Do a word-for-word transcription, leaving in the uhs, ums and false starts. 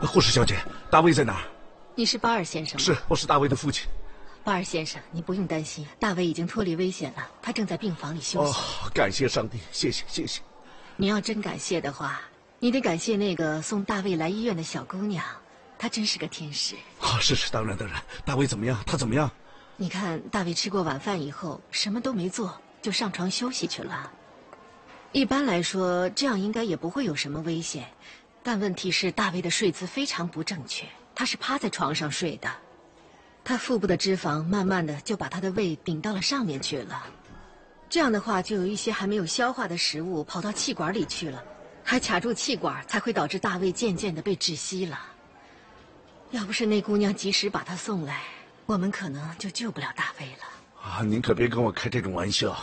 护士小姐，大卫在哪儿？ 你是巴尔先生吗？ 是，我是大卫的父亲。 巴尔先生，你不用担心，大卫已经脱离危险了，他正在病房里休息。 哦，感谢上帝，谢谢谢谢。 你要真感谢的话，你得感谢那个送大卫来医院的小姑娘，她真是个天使。 啊、哦，是是，当然当然。大卫怎么样？他怎么样？ 你看，大卫吃过晚饭以后，什么都没做，就上床休息去了。一般来说，这样应该也不会有什么危险。但问题是，大卫的睡姿非常不正确，他是趴在床上睡的。他腹部的脂肪慢慢的就把他的胃顶到了上面去了，这样的话就有一些还没有消化的食物跑到气管里去了，还卡住气管，才会导致大卫渐渐的被窒息了。要不是那姑娘及时把他送来，我们可能就救不了大卫了。 啊，您可别跟我开这种玩笑。